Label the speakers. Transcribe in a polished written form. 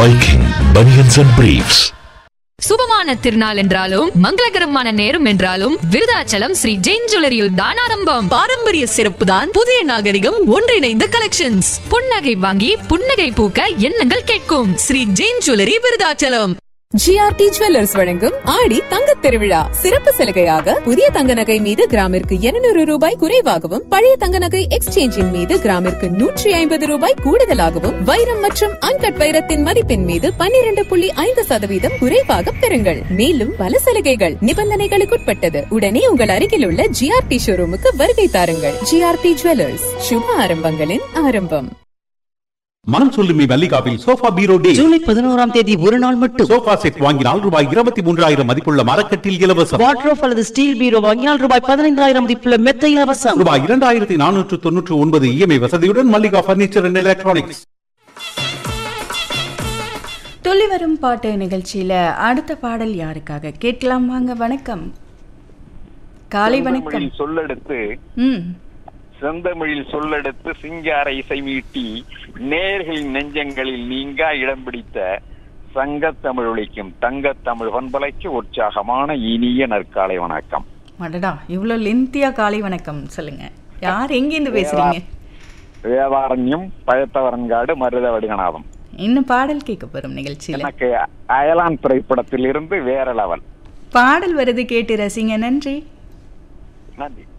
Speaker 1: Viking Bunions and Briefs.
Speaker 2: சுபமான திருநாள் என்றாலும் மங்களகரமான நேரம் என்றாலும் விருதாச்சலம் ஸ்ரீ ஜெயின் ஜுவல்லரியில் தான் ஆரம்பம்.
Speaker 3: பாரம்பரிய சிறப்பு தான் புதிய நாகரிகம் ஒன்றிணைந்த கலெக்ஷன்ஸ்.
Speaker 2: புன்னகை வாங்கி புன்னகை பூக்க எண்ணங்கள் கேட்கும்
Speaker 3: Sri Jain jewellery Virudhachalam. GRT jewellers வழங்கும் ஆடி தங்கத் திருவிழா சிறப்பு சலுகையாக புதிய தங்க நகை மீது கிராமிற்கு 200 ரூபாய் குறைவாகவும், பழைய தங்க நகை எக்ஸ்சேஞ்சின் மீது கிராமிற்கு 150 ரூபாய் கூடுதலாகவும், வைரம் மற்றும் அன்கட் வைரத்தின் மதிப்பின் மீது 12.5% குறைவாக பெறுங்கள். மேலும் பல சலுகைகள் நிபந்தனைகளுக்குட்பட்டது. உடனே உங்கள் அருகில் உள்ள ஜிஆர்டி ஷோரூமுக்கு வருகை தாருங்கள். ஜிஆர்டி ஜுவல்லர்ஸ், சுப ஆரம்பங்களின் ஆரம்பம்.
Speaker 4: மனம் சொல்லுமே மல்லிகாவில் சோஃபா பீரோ டே
Speaker 5: ஜூலை 11ஆம் தேதி ஒரு நாள் மட்டும்.
Speaker 4: சோஃபா செட் வாங்கினால் ரூபாய் 23,000 மதிப்புள்ள மரக்கட்டில் இலவசம்.
Speaker 5: வார்ட்ரோப் அல்லது ஸ்டீல் பீரோ வாங்கினால் ரூபாய் 15,000 மதிப்புள்ள மெத்தை இலவசம்.
Speaker 4: ரூபாய் 2,499 இஎம்ஐ வசதியுடன் மல்லிகா பர்னிச்சர் அண்ட் எலக்ட்ரானிக்ஸ்.
Speaker 6: துள்ளி வரும் பாட்டு நிகழ்ச்சியில அடுத்த பாடல் யாருக்காக கேட்கலாம் வாங்க. வணக்கம், காலை வணக்கம்.
Speaker 7: சொல்லெடுத்து செந்தமிழில் சொல்லெடுத்து சிங்கார இசை மீட்டி நேர்களின் நெஞ்சங்களில் நீங்கா இடம் பிடித்த சங்கத்தமிழ் ஒழிக்கும் தங்கத்தமிழ் பண்பலைக்கு உற்சாகமான இனிய நற்காலை வணக்கம்.
Speaker 6: மடடா, இவ்வளவு லென்த்தியா காலை வணக்கம் சொல்லுங்க. யார் எங்கிருந்து பேசுறீங்க?
Speaker 7: வேதாரண்யம், பழத்தவரங்காடு, மருத வடுகநாதம்.
Speaker 6: இன்னும் பாடல் கேட்க போறோம் நிகழ்ச்சியில.
Speaker 7: எனக்கு அயலான் திரைப்படத்தில் இருந்து வேற லெவல்
Speaker 6: பாடல் வருது, கேட்டு ரசிங்க. நன்றி.
Speaker 7: நன்றி.